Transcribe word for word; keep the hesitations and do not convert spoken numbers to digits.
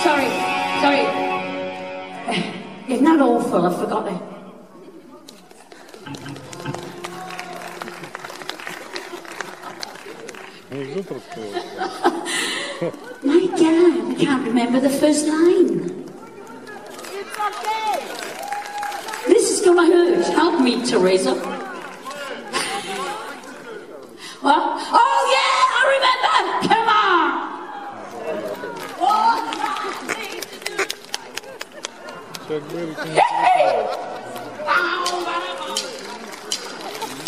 sorry, sorry. Isn't that awful? I forgot it. My God, I can't remember the first line. It's okay. This is gonna hurt. Help me, Teresa. What? Oh yeah, I remember. Come on. What?